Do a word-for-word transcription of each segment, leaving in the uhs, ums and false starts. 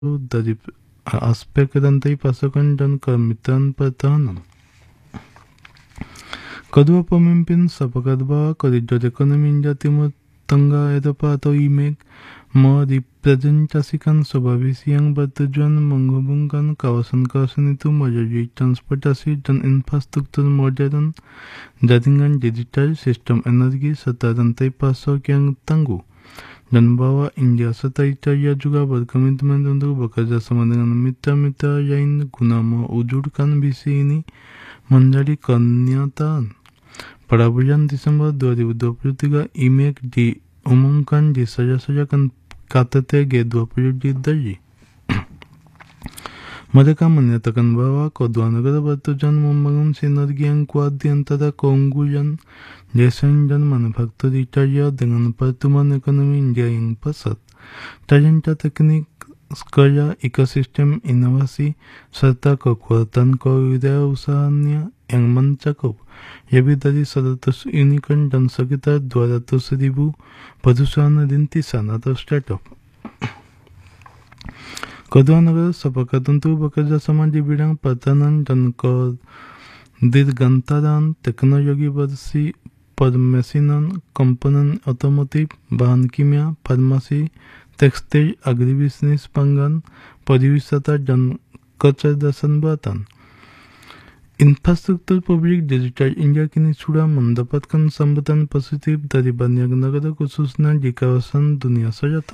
dari aspek rantai pasokan dan kemitraan pertahanan. Kedua pemimpin sepakat bahwa koridor ekonomi India Timur Tengah Eropa atau I M E C merepresentasikan sebuah visi yang bertujuan menghubungkan kawasan-kawasan itu melalui transportasi dan infrastruktur modern, jaringan digital, sistem energi, serta rantai pasok yang tangguh, dan bahwa India serta Italia juga berkomitmen untuk bekerja sama dengan mitra-mitra lain guna mewujudkan visi ini menjadi kenyataan. Pada bulan Desember dua ribu dua puluh tiga, I M E C diumumkan di saja-saja K T T G dua puluh di Delhi. Mereka menyatakan bahwa kedua negara bertujuan membangun sinergi yang kuat di antara keunggulan desain dan manufaktur Italia dengan pertumbuhan ekonomi India yang pesat, talenta teknik, skala ekosistem inovasi, serta kekuatan kewirausahaannya yang mencakup lebih dari seratus unicorn dan sekitar dua ratus ribu perusahaan rintisan atau startup. Kedua negara sepakat untuk bekerja sama di bidang pertahanan dan kedirgantaraan, teknologi bersih, permesinan, komponen otomotif, bahan kimia, farmasi, tekstil, agribisnis pangan, pariwisata, dan kecerdasan buatan. Infrastruktur publik digital India kini sudah mendapatkan sambutan positif dari banyak negara khususnya di kawasan dunia selatan.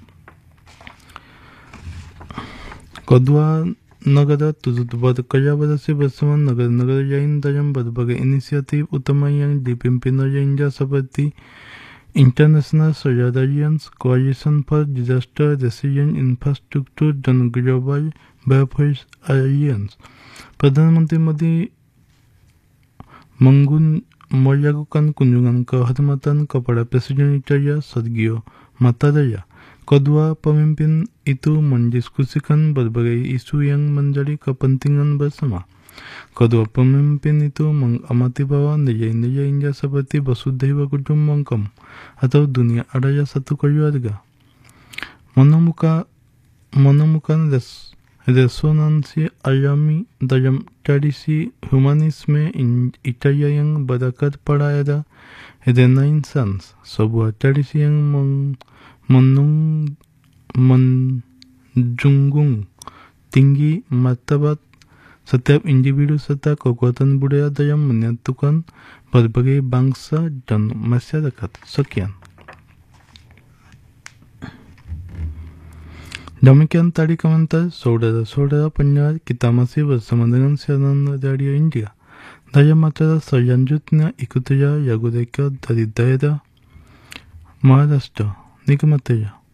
Kedua negara turut berkolaborasi bersama negara-negara lain dalam berbagai inisiatif utama yang dipimpin oleh India seperti International Solar Alliance, Coalition for Disaster Resilient Infrastructure, dan Global Biofuels Alliance. Perdana Menteri Modi menggun melakukan kunjungan kehormatan kepada Presiden Italia Sergio Mattarella. Kedua pemimpin itu mendiskusikan berbagai isu yang menjadi kepentingan bersama. Kedua pemimpin itu mengamati bahwa nilai-nilai India seperti Vasudhaiva Kutumbakam atau dunia adalah satu keluarga menemukan, menemukan res, resonansi alami dalam tradisi humanisme Italia yang berakar pada era Renaissance, sebuah tradisi yang meng, menung, menjunjung tinggi martabat setiap individu serta kekuatan budaya dalam menyatukan berbagai bangsa dan masyarakat. Sekian. Demikian tadi komentar saudara-saudara pendengar, kita masih bersama dengan siaran Radio India. Dalam acara selanjutnya ikutilah lagu rekod dari daerah Maharashtra. Nikmatilah.